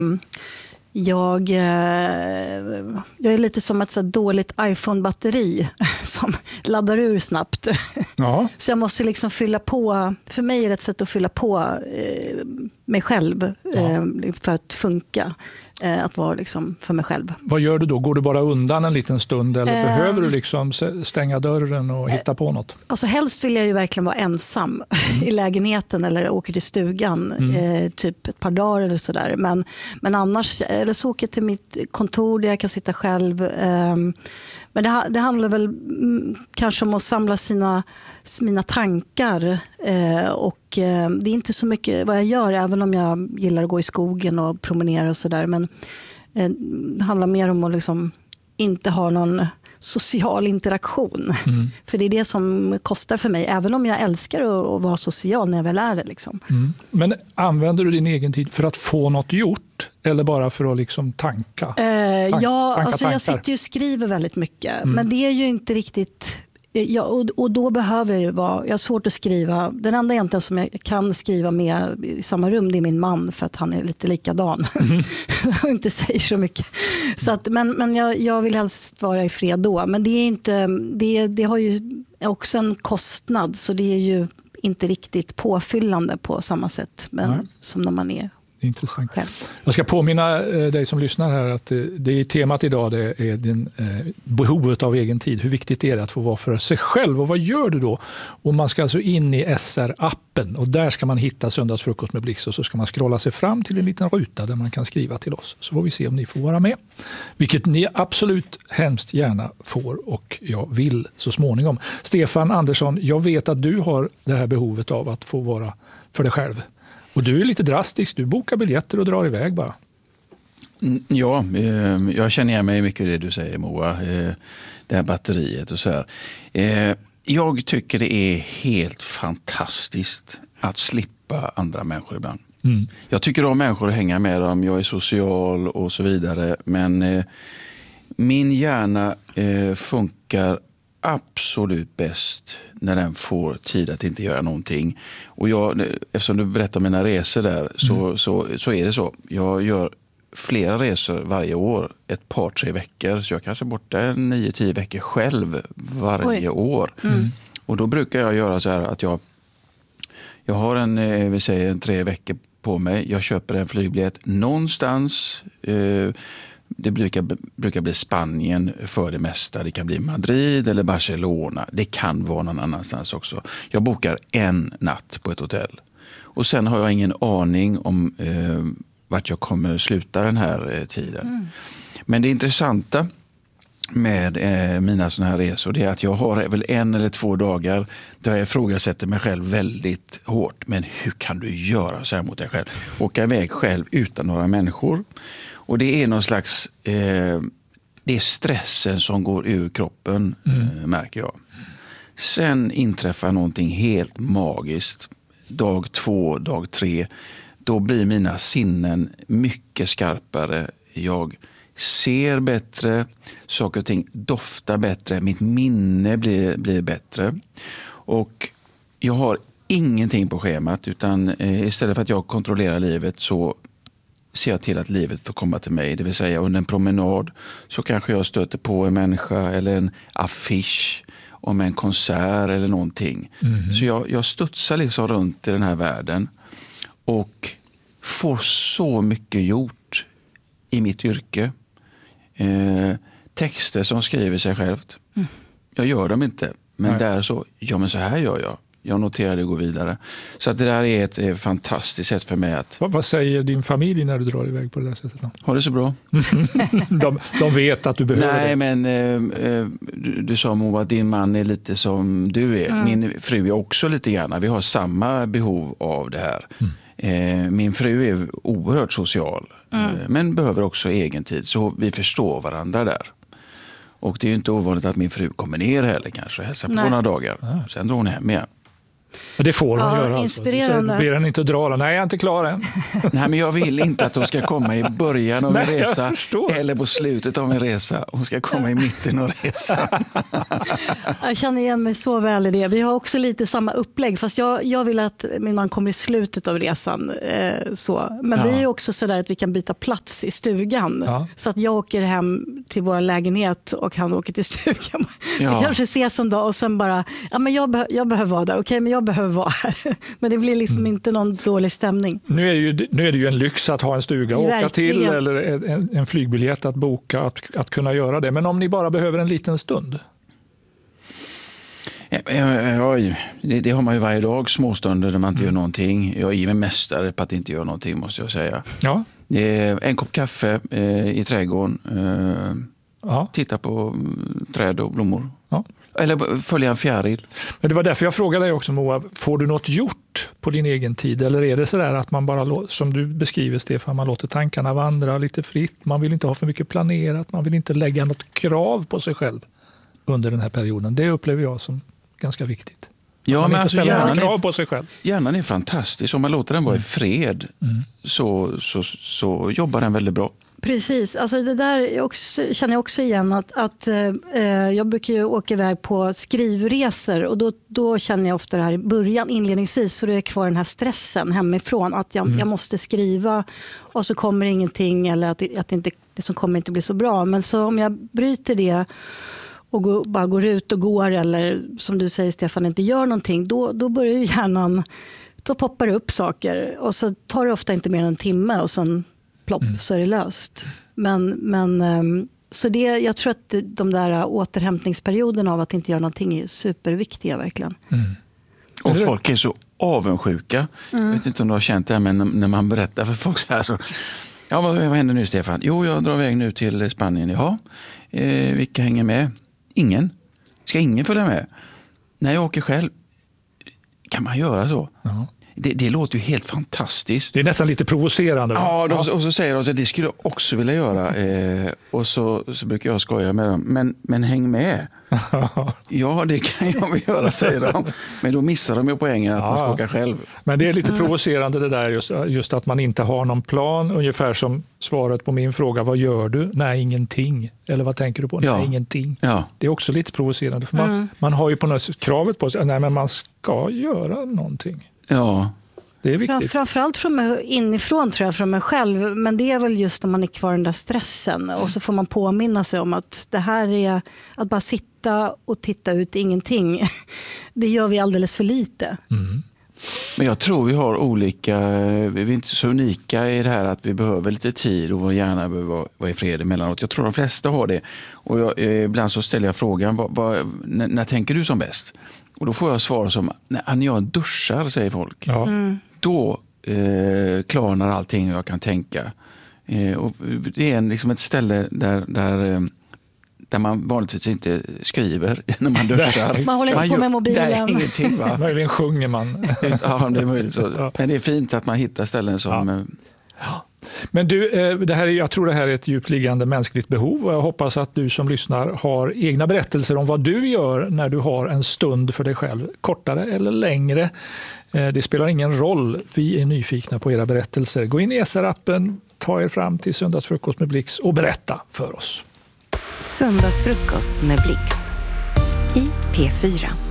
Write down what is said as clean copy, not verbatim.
Jag är lite som ett så dåligt iPhone-batteri som laddar ur snabbt. Ja. Så jag måste liksom fylla på. För mig är det ett sätt att fylla på mig själv för att funka. Att vara liksom för mig själv. Vad gör du då? Går du bara undan en liten stund eller behöver du liksom stänga dörren och hitta på något? Alltså helst vill jag ju verkligen vara ensam i lägenheten eller åker till stugan typ ett par dagar eller sådär. Men annars, eller så åker jag till mitt kontor där jag kan sitta själv. Men det handlar väl kanske om att samla mina tankar och det är inte så mycket vad jag gör, även om jag gillar att gå i skogen och promenera och sådär. Men det handlar mer om att liksom inte ha någon social interaktion. För det är det som kostar för mig, även om jag älskar att vara social när jag väl är det. Liksom. Men använder du din egen tid för att få något gjort eller bara för att liksom tanka? Jag sitter ju och skriver väldigt mycket, men det är ju inte riktigt... och då behöver jag ju jag har svårt att skriva. Den enda egentligen som jag kan skriva med i samma rum, det är min man, för att han är lite likadan och inte säger så mycket. Så att, men jag vill helst vara i fred då. Men det är inte, det har ju också en kostnad, så det är ju inte riktigt påfyllande på samma sätt som när man är intressant. själv. Jag ska påminna dig som lyssnar här att det är temat idag, det är behovet av egen tid. Hur viktigt är det att få vara för sig själv och vad gör du då? Och man ska alltså in i SR-appen och där ska man hitta Söndagsfrukost med Blix och så ska man scrolla sig fram till en liten ruta där man kan skriva till oss. Så får vi se om ni får vara med. Vilket ni absolut hemskt gärna får och jag vill så småningom. Stefan Andersson, jag vet att du har det här behovet av att få vara för dig själv. Och du är lite drastisk, du bokar biljetter och drar iväg bara. Ja, jag känner igen mig mycket i det du säger, Moa. Det här batteriet och så här. Jag tycker det är helt fantastiskt att slippa andra människor ibland. Jag tycker om människor att hänga med dem, jag är social och så vidare. Men min hjärna funkar absolut bäst när den får tid att inte göra någonting. Och eftersom du berättar om mina resor där så är det så. Jag gör flera resor varje år, ett par, 3 veckor. Så jag kanske är borta 9-10 veckor själv varje år. Och då brukar jag göra så här att jag har en 3 veckor på mig. Jag köper en flygbiljett någonstans. Det brukar bli Spanien för det mesta. Det kan bli Madrid eller Barcelona. Det kan vara någon annanstans också. Jag bokar en natt på ett hotell. Och sen har jag ingen aning om vart jag kommer sluta den här tiden. Men det intressanta med mina såna här resor är att jag har väl 1 eller 2 dagar där jag ifrågasätter mig själv väldigt hårt. Men hur kan du göra så här mot dig själv? Åka iväg själv utan några människor. Och det är någon slags, det är stressen som går ur kroppen, märker jag. Sen inträffar någonting helt magiskt. Dag 2, dag 3, då blir mina sinnen mycket skarpare. Jag ser bättre, saker och ting doftar bättre, mitt minne blir bättre. Och jag har ingenting på schemat, utan istället för att jag kontrollerar livet så ser jag till att livet får komma till mig. Det vill säga under en promenad så kanske jag stöter på en människa eller en affisch om en konsert eller någonting. Så jag studsar liksom runt i den här världen och får så mycket gjort i mitt yrke. Texter som skriver sig självt. Jag gör dem inte, men där så, men så här gör jag. Jag noterar det och går vidare. Så att det där är ett fantastiskt sätt för mig att... Vad säger din familj när du drar iväg på det där sättet? Har det så bra? de vet att du behöver det. Nej, men du sa, Moa, att din man är lite som du är. Min fru är också lite grann. Vi har samma behov av det här. Min fru är oerhört social. Men behöver också egen tid. Så vi förstår varandra där. Och det är ju inte ovanligt att min fru kommer ner heller kanske. Hälsar på några dagar. Sen drar hon hem igen. Det får hon göra. Inspirerande. Alltså. Ber henne inte dra den. Nej, jag är inte klar än. Nej, men jag vill inte att hon ska komma i början av en resa eller på slutet av en resa. Hon ska komma i mitten av resan. Jag känner igen mig så väl i det. Vi har också lite samma upplägg, fast jag vill att min man kommer i slutet av resan. Men vi är också så där att vi kan byta plats i stugan. Ja. Så att jag åker hem till vår lägenhet och han åker till stugan. Vi kanske ses en dag och sen bara, men jag behöver vara där. Okej, men jag behöver vara här. Men det blir liksom inte någon dålig stämning. Nu är det ju en lyx att ha en stuga att åka till eller en flygbiljett att boka, att kunna göra det. Men om ni bara behöver en liten stund? Det har man ju varje dag, småstunder där man inte gör någonting. Jag är mig mästare på att inte göra någonting, måste jag säga. Ja. En kopp kaffe i trädgården. Titta på träd och blommor. Ja. Eller följa en fjäril. Men det var därför jag frågade dig också, Moa. Får du något gjort på din egen tid? Eller är det så där att man bara, som du beskriver Stefan, man låter tankarna vandra lite fritt. Man vill inte ha för mycket planerat. Man vill inte lägga något krav på sig själv under den här perioden. Det upplever jag som ganska viktigt. Ja, men alltså krav på sig själv. Hjärnan är fantastisk. Om man låter den vara i fred så jobbar den väldigt bra. Precis, alltså det där känner jag också igen att jag brukar ju åka iväg på skrivresor och då känner jag ofta det här i början, inledningsvis, för det är kvar den här stressen hemifrån att jag måste skriva och så kommer ingenting eller att det som kommer inte bli så bra. Men så om jag bryter det och bara går ut och går eller som du säger Stefan inte gör någonting, då börjar ju hjärnan, då poppar det upp saker och så tar det ofta inte mer än en timme och sen plopp så är det löst. Men så det, jag tror att de där återhämtningsperioderna av att inte göra någonting är superviktiga verkligen. Och folk är så avundsjuka. Jag vet inte om du har känt det här, men när man berättar för folk så här så, vad händer nu Stefan? Jo, jag drar iväg nu till Spanien. Jaha, vilka hänger med? Ingen. Ska ingen följa med? När jag åker själv, kan man göra så? Ja. Det låter ju helt fantastiskt. Det är nästan lite provocerande. Ja, och så säger de att det skulle jag också vilja göra. Och så brukar jag skoja med dem. Men häng med. Ja, det kan jag väl göra, säger de. Men då missar de ju poängen att man ska åka själv. Men det är lite provocerande det där just att man inte har någon plan. Ungefär som svaret på min fråga, vad gör du? Nej, ingenting. Eller vad tänker du på? Nej, ingenting. Ja. Det är också lite provocerande. För man har ju på något sätt kravet på sig. Nej, men man ska göra någonting. Ja, det är viktigt. Framförallt inifrån tror jag, från mig själv. Men det är väl just när man är kvar i den där stressen. Och så får man påminna sig om att det här är att bara sitta och titta ut ingenting. Det gör vi alldeles för lite. Men jag tror vi har olika, vi är inte så unika i det här att vi behöver lite tid och vår hjärna behöver vara i fred emellanåt. Jag tror de flesta har det. Och ibland så ställer jag frågan, när tänker du som bäst? Och då får jag svar som, när jag duschar, säger folk. Ja. Då klarnar allting och jag kan tänka. Och det är liksom ett ställe där man vanligtvis inte skriver när man duschar. Man håller inte på med mobilen. Det är ingenting, va? Möjligen sjunger man. Ja, det är möjligt så. Ja. Men det är fint att man hittar ställen som... Ja. Men du, jag tror det här är ett djupliggande mänskligt behov och jag hoppas att du som lyssnar har egna berättelser om vad du gör när du har en stund för dig själv, kortare eller längre. Det spelar ingen roll, vi är nyfikna på era berättelser. Gå in i SR-appen, ta er fram till Söndagsfrukost med Blix och berätta för oss. Söndagsfrukost med Blix i P4.